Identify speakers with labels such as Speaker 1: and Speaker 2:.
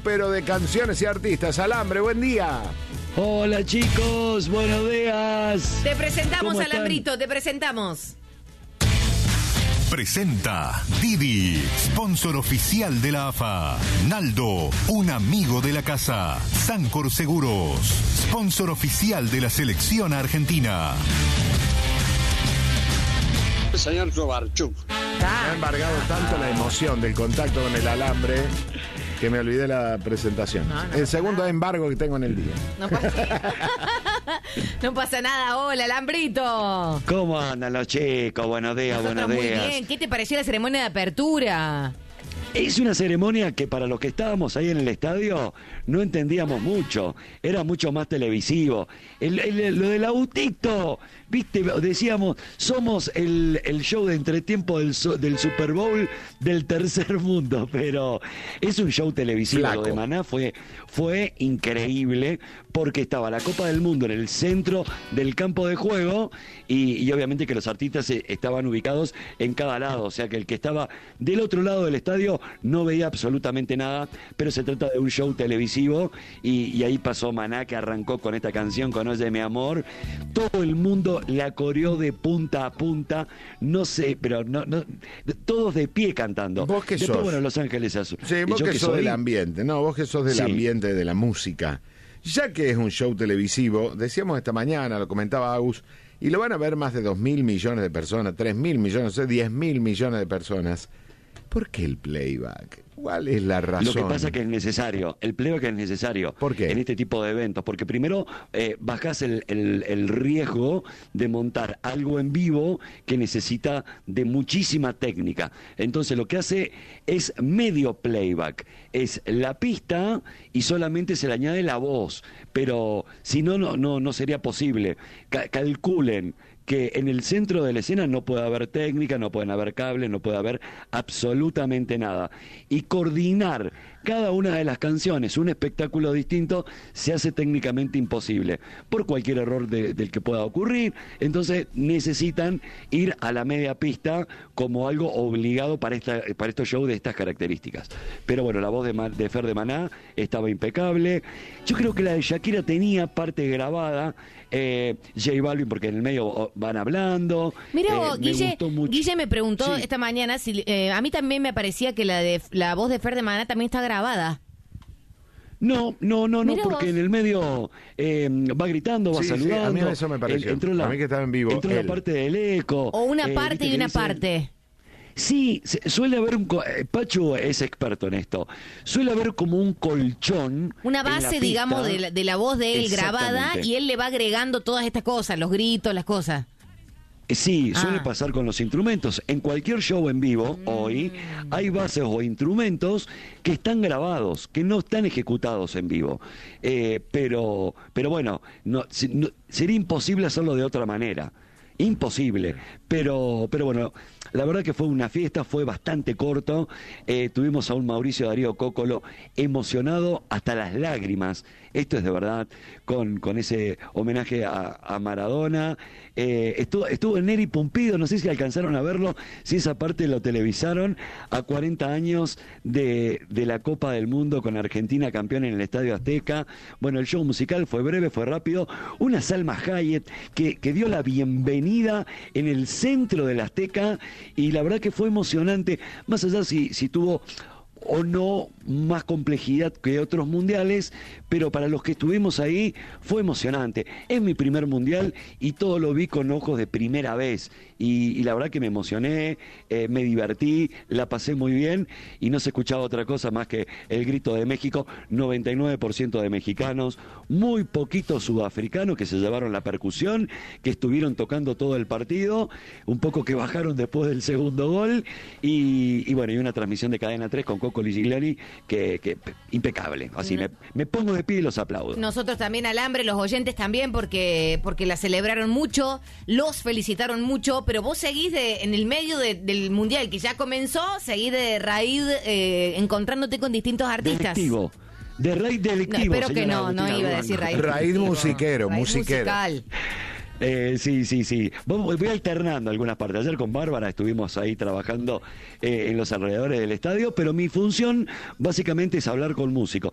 Speaker 1: pero de canciones y artistas. Alambre, buen día.
Speaker 2: Hola chicos, buenos días.
Speaker 3: Te presentamos,
Speaker 2: ¿Cómo están?
Speaker 3: Alambrito, te presentamos.
Speaker 4: Presenta Didi, sponsor oficial de la AFA. Naldo, un amigo de la casa. Sancor Seguros, sponsor oficial de la selección argentina.
Speaker 5: Señor Kovarchuk.
Speaker 1: Me ha embargado tanto la emoción del contacto con el alambre que me olvidé la presentación. El segundo embargo que tengo en el día.
Speaker 3: No pasa nada. Hola, Alambrito.
Speaker 2: ¿Cómo andan los chicos? Buenos días,
Speaker 3: Nosotros
Speaker 2: buenos
Speaker 3: muy
Speaker 2: días.
Speaker 3: bien. ¿Qué te pareció la ceremonia de apertura?
Speaker 2: Es una ceremonia que para los que estábamos ahí en el estadio no entendíamos mucho, era mucho más televisivo. Lo del autito, viste, decíamos, somos el show de entretiempo del Super Bowl del tercer mundo, pero es un show televisivo.
Speaker 1: Flaco.
Speaker 2: Lo de Maná fue increíble porque estaba la Copa del Mundo en el centro del campo de juego y obviamente que los artistas estaban ubicados en cada lado, o sea que el que estaba del otro lado del estadio no veía absolutamente nada, pero se trata de un show televisivo y ahí pasó Maná, que arrancó con esta canción, con Oye mi amor, todo el mundo la coreó de punta a punta, no sé, pero no todos de pie cantando.
Speaker 1: ¿Vos qué
Speaker 2: Después,
Speaker 1: sos?
Speaker 2: bueno, Los Ángeles Azules.
Speaker 1: Sí, vos
Speaker 2: Yo
Speaker 1: que sos
Speaker 2: soy
Speaker 1: del ambiente, no, vos que sos del
Speaker 2: Sí.
Speaker 1: ambiente de la música. Ya que es un show televisivo, decíamos esta mañana, lo comentaba Agus, y lo van a ver más de 2.000 millones de personas, 3.000 millones, 10.000 millones de personas. ¿Por qué el playback? ¿Cuál es la razón?
Speaker 2: Lo que pasa es que es necesario, el playback es necesario.
Speaker 1: ¿Por qué?
Speaker 2: En este tipo de eventos, porque primero bajás el riesgo de montar algo en vivo que necesita de muchísima técnica. Entonces lo que hace es medio playback, es la pista y solamente se le añade la voz, pero si no, no sería posible. Calculen que en el centro de la escena no puede haber técnica, no pueden haber cables, no puede haber absolutamente nada. Y coordinar cada una de las canciones, un espectáculo distinto, se hace técnicamente imposible, por cualquier error del que pueda ocurrir. Entonces necesitan ir a la media pista como algo obligado para estos shows de estas características. Pero bueno, la voz de Fer de Maná estaba impecable. Yo creo que la de Shakira tenía parte grabada, J Balvin, porque en el medio van hablando.
Speaker 3: Mira vos,
Speaker 2: Me
Speaker 3: Guille,
Speaker 2: gustó mucho.
Speaker 3: Guille me preguntó
Speaker 2: Sí.
Speaker 3: esta mañana si a mí también me parecía que la voz de Fer de Maná también está grabada.
Speaker 2: No,
Speaker 3: Mirá
Speaker 2: porque
Speaker 3: vos.
Speaker 2: en el medio va gritando, va
Speaker 1: Sí, sí,
Speaker 2: saludando.
Speaker 1: a mí eso me pareció.
Speaker 2: Entró
Speaker 1: A mí que estaba en vivo,
Speaker 2: Entró la
Speaker 1: él.
Speaker 2: parte del eco.
Speaker 3: O una parte
Speaker 2: ¿viste
Speaker 3: y
Speaker 2: que
Speaker 3: una
Speaker 2: dicen?
Speaker 3: parte.
Speaker 2: Sí, suele haber Pachu es experto en esto. Suele haber como un colchón.
Speaker 3: Una
Speaker 2: en la
Speaker 3: base,
Speaker 2: pista.
Speaker 3: digamos, de la voz de él grabada
Speaker 2: Exactamente.
Speaker 3: y él le va agregando todas estas cosas, los gritos, las cosas.
Speaker 2: Sí, suele
Speaker 3: Ah.
Speaker 2: pasar con los instrumentos. En cualquier show en vivo, hoy, hay bases o instrumentos que están grabados, que no están ejecutados en vivo. Pero bueno, sería imposible hacerlo de otra manera. Imposible. Pero bueno, la verdad que fue una fiesta, fue bastante corto. Tuvimos a un Mauricio Darío Cóccolo emocionado hasta las lágrimas. Esto es de verdad, con ese homenaje a Maradona. Estuvo Neri Pumpido, no sé si alcanzaron a verlo, si esa parte lo televisaron, a 40 años de la Copa del Mundo con Argentina campeón en el Estadio Azteca. Bueno, el show musical fue breve, fue rápido. Una Salma Hayek que dio la bienvenida en el centro del Azteca y la verdad que fue emocionante, más allá si tuvo o no más complejidad que otros mundiales, pero para los que estuvimos ahí fue emocionante. Es mi primer mundial y todo lo vi con ojos de primera vez y la verdad que me emocioné, me divertí, la pasé muy bien y no se escuchaba otra cosa más que el grito de México. 99% de mexicanos, muy poquitos sudafricanos que se llevaron la percusión, que estuvieron tocando todo el partido, un poco que bajaron después del segundo gol y bueno, y una transmisión de Cadena 3 con Coco Ligigliani que impecable. Así me pongo de pie y los aplaudo.
Speaker 3: Nosotros también, Alambre, los oyentes también, porque la celebraron mucho, los felicitaron mucho, pero vos seguís en el medio del mundial que ya comenzó, seguís de raíz encontrándote con distintos artistas.
Speaker 2: Delictivo. De raíz
Speaker 3: No,
Speaker 2: delictivo.
Speaker 3: espero que
Speaker 2: señora
Speaker 3: no
Speaker 2: Agustina
Speaker 3: iba a
Speaker 2: Blanco.
Speaker 3: decir raíz.
Speaker 1: Raíz
Speaker 3: delictivo.
Speaker 1: musiquero,
Speaker 3: Raíz
Speaker 1: musiquero.
Speaker 3: musical.
Speaker 2: Sí. Voy alternando algunas partes. Ayer con Bárbara estuvimos ahí trabajando en los alrededores del estadio, pero mi función básicamente es hablar con músicos.